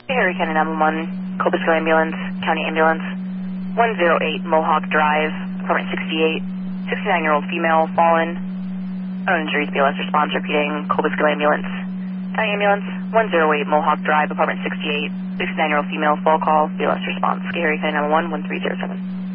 Harry County 911, Cobblestone Ambulance, County Ambulance, 108 Mohawk Drive, apartment 68, 69-year-old female, fallen, unknown injuries, BLS response, repeating, Cobblestone Ambulance, County Ambulance, 108 Mohawk Drive, apartment 68, 69-year-old female, fall call, BLS response, Harry County 911, 1307.